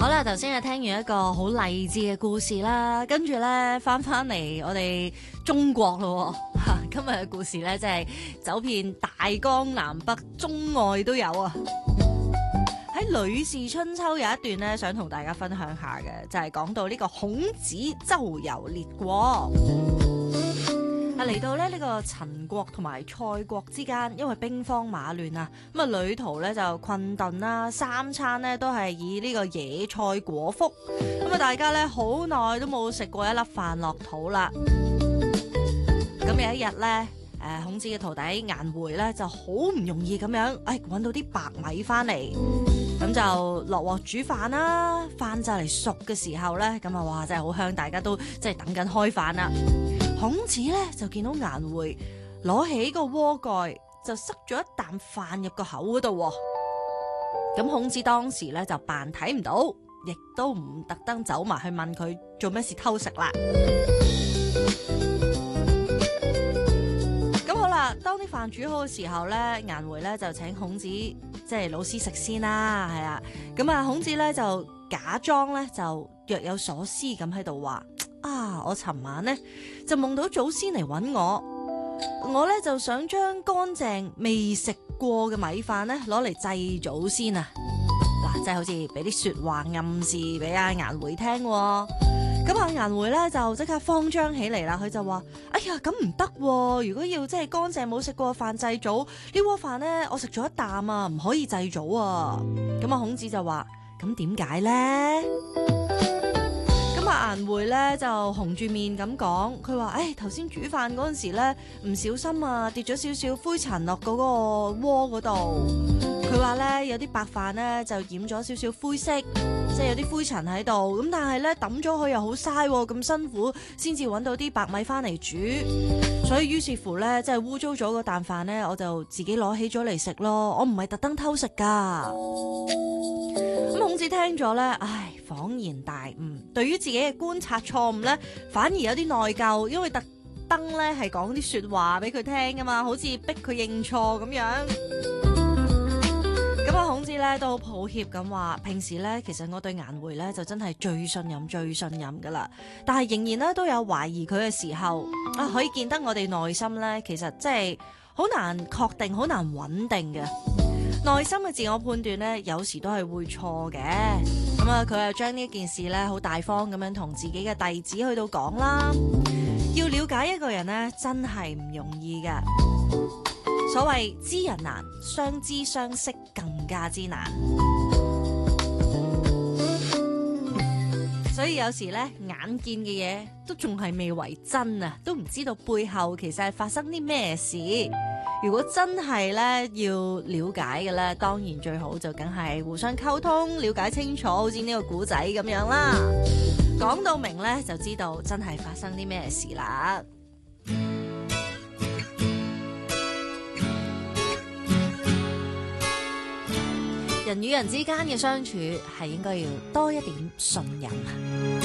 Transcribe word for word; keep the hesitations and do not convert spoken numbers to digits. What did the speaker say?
好啦，頭先啊聽完一個好勵志嘅故事啦，跟住咧翻翻嚟我哋中國咯，吓今日嘅故事咧，真係走遍大江南北，中外都有啊！喺《呂氏春秋》有一段咧，想同大家分享下嘅，就係、是、講到呢個孔子周遊列國。啊，嚟到咧呢個陳國同埋蔡國之間，因為兵荒馬亂啊，咁啊旅途咧就困頓啦，三餐咧都係以呢個野菜果腹，咁啊大家咧好耐都冇食過一粒飯落肚啦。咁有一日咧，誒孔子嘅徒弟顏回咧就好唔容易咁樣，誒搵到啲白米翻嚟，咁就落鑊煮飯啦。飯就嚟熟嘅時候咧，咁啊哇真係好香，大家都即係等緊開飯啦。孔子咧就見到顏回攞起個鍋蓋，就塞咗一啖飯入個口嗰度。咁孔子當時咧就扮睇唔到，亦都唔特登走埋去問佢做咩事偷食啦。咁好啦，當啲飯煮好嘅時候咧，顏回咧就請孔子即係老師食先啦，係啦。咁啊，孔子咧就假裝咧就若有所思咁喺度話。啊！我尋晚呢就夢到祖先嚟搵我，我呢就想將乾淨未食過嘅米飯呢攞嚟祭祖先啊！嗱，即係好似俾啲說話暗示俾阿顏回聽。咁阿顏回呢就即刻慌張起嚟啦，佢就話：哎呀，咁唔得！如果要即係乾淨冇食過嘅飯祭祖，呢鍋飯呢我食咗一啖啊，唔可以祭祖啊！咁阿孔子就話：咁點解呢？顏回咧就紅住面咁講，佢話：誒，頭先煮飯嗰陣時咧唔小心啊，跌咗少少灰塵落嗰個鍋嗰度。佢話咧有啲白飯咧就染咗少少灰色，即係有啲灰塵喺度。咁但係咧抌咗佢又好嘥，咁辛苦先至搵到啲白米翻嚟煮。所以於是乎咧，即係污糟咗嗰啖飯咧，我就自己攞起咗嚟食咯。我唔係特登偷食噶。咁孔子聽咗咧，唉，恍然大悟。對於自己嘅觀察錯誤咧，反而有啲內疚，因為特登咧係講啲說話俾佢聽噶嘛，好似逼佢認錯咁樣。咁啊，孔子咧都好抱歉咁話，平時咧其實我對顏回咧就真係最信任、最信任噶啦，但係仍然咧都有懷疑佢嘅時候啊，可以見得我哋內心咧其實即係好難確定、好難穩定嘅。內心嘅自我判斷咧，有時都係會錯嘅。咁啊，佢又將呢件事咧，好大方咁樣同自己嘅弟子去到講啦。要了解一個人咧，真係唔容易㗎。所謂知人難，相知相識更加之難。所以有時咧，眼見嘅嘢都仲係未為真啊，都唔知道背後其實係發生啲咩事。如果真係咧要了解嘅咧，當然最好就梗係互相溝通，了解清楚，好似呢個古仔咁樣啦。講到明咧，就知道真係發生啲咩事啦。人與人之間嘅相處係應該要多一點信任。